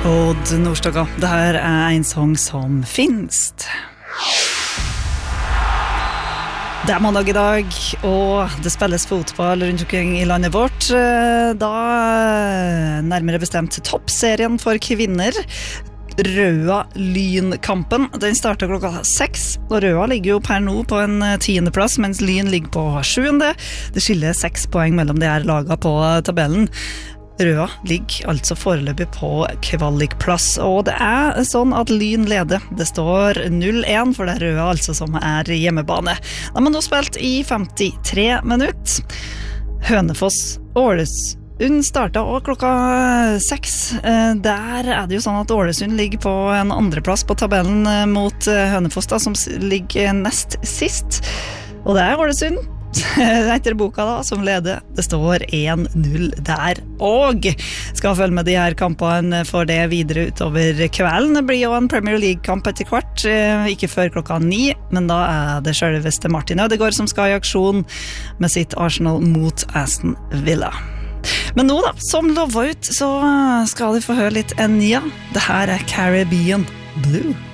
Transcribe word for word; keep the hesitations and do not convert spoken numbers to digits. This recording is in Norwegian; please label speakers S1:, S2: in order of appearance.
S1: Odd Nordstoga, det här är en sång som finns. Det er mandag i dag, og det spilles fotball rundt omkring i landet vårt. Da nærmere bestemt toppserien for kvinner. Røa Lynkampen. Den starter klokka seks, og Røa ligger jo per nå på en tiendeplass, mens Lyn ligger på sjuende. Det skiller seks poeng mellom de her laga på tabellen. Røa ligger altså foreløpig på kvalikplass, og det er sånn at Lyn leder. Det står null én, for det er Røa altså som er hjemmebane. De har nå spilt i femtitre minutter. Hønefoss Ålesund startet også klokka seks. Der er det jo sånn at Ålesund ligger på en andreplass på tabellen mot Hønefoss, da, som ligger nest sist. Og det er Ålesund etter boka da, som leder. Det står én null der, og skal følge med de her kampene for det videre utover kvelden. Det blir jo en Premier League-kamp etter kvart, ikke før klokka ni, men da er det selveste Martin Ødegaard som skal i aksjon med sitt Arsenal mot Aston Villa. Men nå da, som lovet ut, så skal de få høre litt Enya. Det her er Caribbean Blue.